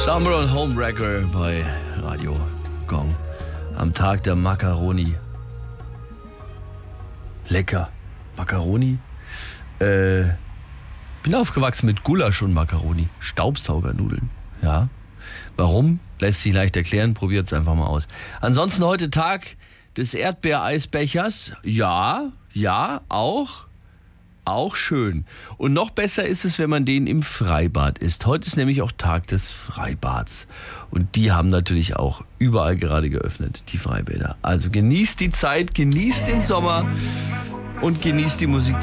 Summer und Homewrecker bei Radio Gong. Am Tag der Macaroni. Lecker. Macaroni. Bin aufgewachsen mit Gulasch und Macaroni. Staubsaugernudeln. Ja. Warum? Lässt sich leicht erklären. Probiert es einfach mal aus. Ansonsten heute Tag des Erdbeereisbechers. Ja, auch schön. Und noch besser ist es, wenn man den im Freibad isst. Heute ist nämlich auch Tag des Freibads. Und die haben natürlich auch überall gerade geöffnet, die Freibäder. Also genießt die Zeit, genießt den Sommer und genießt die Musik.